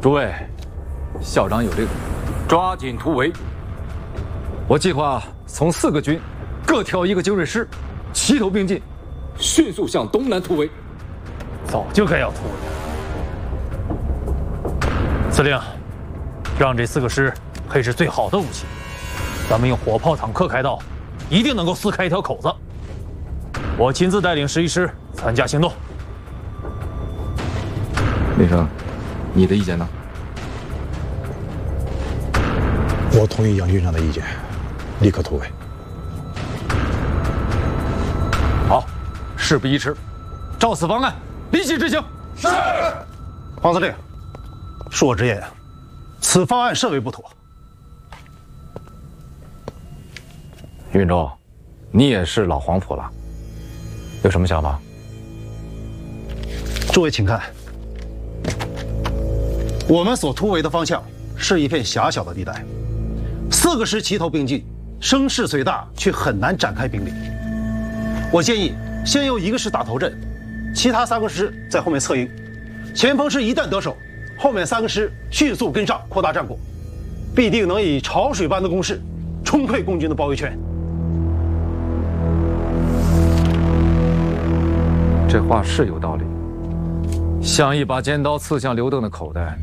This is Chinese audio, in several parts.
诸位，校长有令，抓紧突围。我计划从4个军各挑1个精锐师，齐头并进，迅速向东南突围。 早就该要突围了。司令，让这4个师配置最好的武器，咱们用火炮、坦克开道，一定能够撕开一条口子。我亲自带领11师参加行动。 林生，你的意见呢？ 我同意杨军长的意见，立刻突围。 好，事不宜迟，照此方案立即执行。 是。黄司令，恕我直言，此方案甚为不妥。 运州，你也是老黄埔了，有什么想法？ 诸位请看，我们所突围的方向是一片狭小的地带，4个师齐头并进，声势虽大，却很难展开兵力。我建议先由1个师打头阵，其他3个师在后面策应。前锋师一旦得手，后面3个师迅速跟上，扩大战果，必定能以潮水般的攻势冲溃共军的包围圈。 这话是有道理，像一把尖刀刺向刘邓的口袋。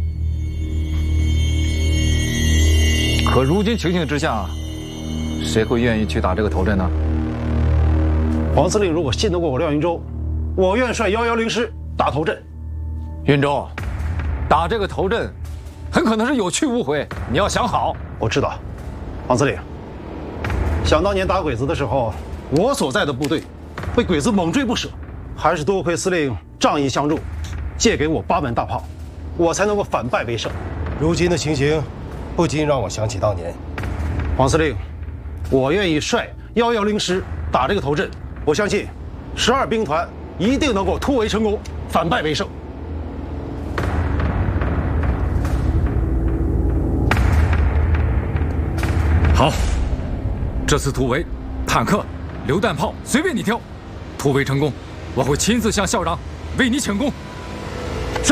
可如今情形之下，谁会愿意去打这个头阵呢？ 黄司令如果信得过我廖云洲，我愿率110师打头阵。 云州，打这个头阵，很可能是有去无回，你要想好。 我知道，黄司令。想当年打鬼子的时候，我所在的部队被鬼子猛追不舍，还是多亏司令仗义相助，借给我8门大炮，我才能够反败为胜。 如今的情形，不禁让我想起当年。 黄司令，我愿意率110师打这个头阵，我相信12兵团一定能够突围成功，反败为胜。 好，这次突围，坦克、榴弹炮随便你挑。突围成功，我会亲自向校长为你请功。 是。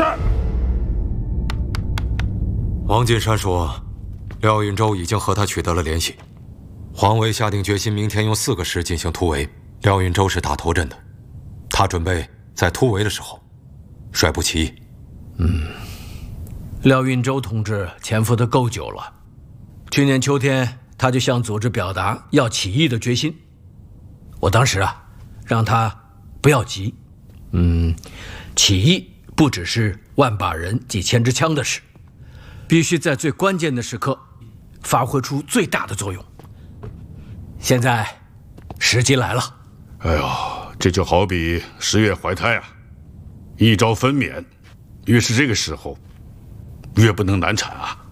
王金山说，廖运洲已经和他取得了联系。黄维下定决心，明天用4个师进行突围。廖运洲是打头阵的，他准备在突围的时候率部起义。 廖运洲同志潜伏得够久了，去年秋天他就向组织表达要起义的决心。我当时让他不要急，起义不只是万把人几千支枪的事，必须在最关键的时刻发挥出最大的作用。现在时机来了。 哎呦，这就好比10月怀胎啊，一朝分娩，越是这个时候，越不能难产啊。